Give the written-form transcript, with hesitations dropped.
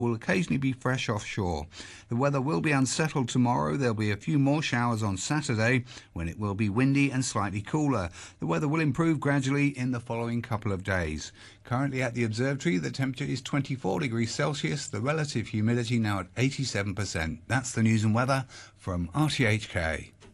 will occasionally be fresh offshore. The weather will be unsettled tomorrow. There'll be a few more showers on Saturday when it will be windy and slightly cooler. The weather will improve gradually in the following couple of days. Currently at the observatory, the temperature is 24 degrees Celsius, the relative humidity now at 87%. That's the news and weather from RTHK.